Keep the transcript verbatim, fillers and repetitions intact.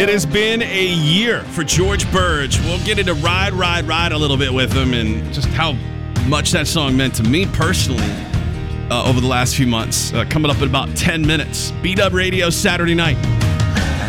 It has been a year for George Burge. We'll get into Ride, Ride, Ride a little bit with him and just how much that song meant to me personally uh, over the last few months. Uh, coming up in about ten minutes. B-Dub Radio Saturday night.